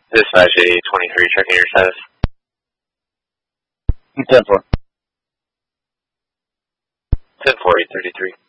Dispatch 8823, checking your status. 10-4. 10-4, 833.